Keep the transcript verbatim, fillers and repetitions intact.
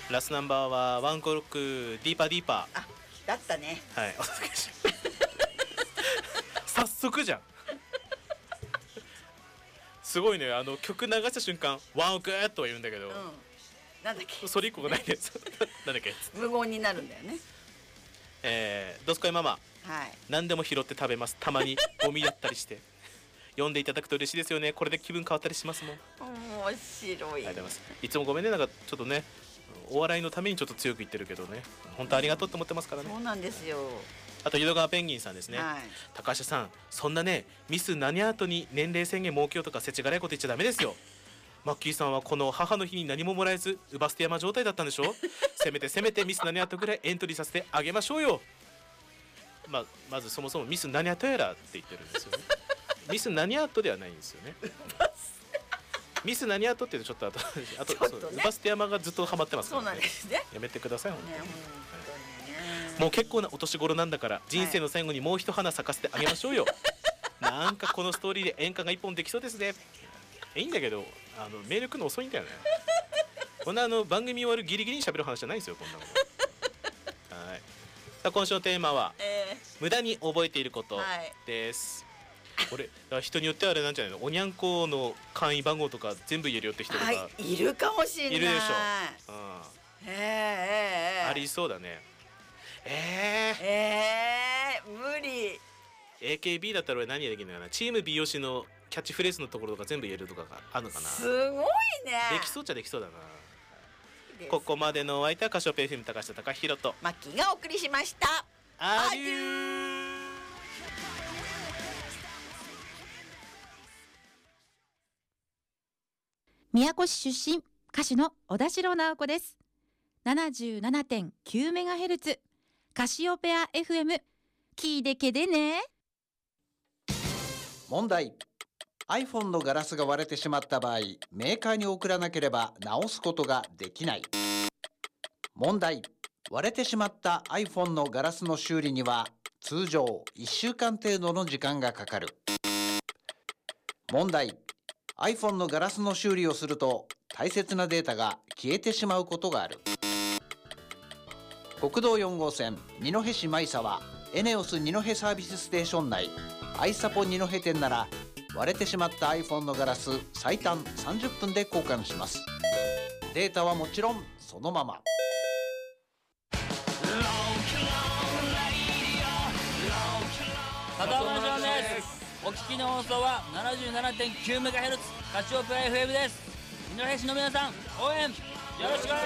ラスナンバーはワンコロックディーパーディーパー。 あ、だったね。 はい、お届けし早速じゃん。すごいね、あの曲流した瞬間ワンオクーとは言うんだけど、うん、 なんだっけ、 それ以降がないんですなんだっけ、 無言になるんだよね。 えー、ドスコイママ、 はい、 何でも拾って食べます。たまにゴミだったりして読んでいただくと嬉しいですよね。これで気分変わったりしますもん。 面白い。 ありがとうございます。いつもごめんね、なんかちょっとね、お笑いのためにちょっと強く言ってるけどね、本当ありがとうって思ってますからね。 そうなんですよ。 あと淀川ペンギンさんですね、はい、高橋さん、そんなねミス何アートに年齢制限設けようとかせちがらいこと言っちゃダメですよ。マッキーさんはこの母の日に何ももらえずウバステ山状態だったんでしょせめてせめてミス何アートぐらいエントリーさせてあげましょうよ。まあ、まずそもそもミス何アートやらって言ってるんですよね。ミス何アートではないんですよね。ミス何アートって言うとちょっとあとあと、ね、ウバステ山がずっとハマってますから、ね、そうなんですね。やめてください本当に、ね、本当にね。もう結構なお年頃なんだから人生の最後にもう一花咲かせてあげましょうよ、はい、なんかこのストーリーで演歌が一本できそうですね。いいんだけど、あのメール来るの遅いんだよね。こんなあの番組終わるギリギリに喋る話じゃないんですよ、こんなの。はい、さあ今週のテーマは、えー、無駄に覚えていることです、はい、これ人によってはあれなんじゃないの、おにゃんこの簡易番号とか全部言えるよって人が、 はい、いるかもしれない。いるでしょ、うん、えー、 ありそうだね。えー、 えー、無理。 エーケービー だったら俺何ができるのかな。チーム美容師のキャッチフレーズのところとか全部言えるとかがあるのかな。 すごいね。 できそうっちゃできそうだな。ここまでのお相手はカシオペイフィム高下貴弘とマッキーがお送りしました。 アデュー。 宮古市出身歌手の小田代直子です。 ななじゅうななてんきゅうメガヘルツ カシオペア エフエム 聞いてけでね。 問題。 iPhone のガラスが割れてしまった場合、メーカーに送らなければ直すことができない。問題。割れてしまった iPhone のガラスの修理には通常いっしゅうかん程度の時間がかかる。問題。iPhone のガラスの修理をすると大切なデータが消えてしまうことがある。国道よん号線二戸市舞沢エネオス二戸サービスステーション内アイサポ二戸店なら割れてしまった iPhone のガラス最短さんじゅっぷんで交換します。データはもちろんそのまま。 佐藤マンションです。お聞きの放送は ななじゅうななてんきゅうメガヘルツ カシオペア エフエム です。二戸市の皆さん応援よろしくお願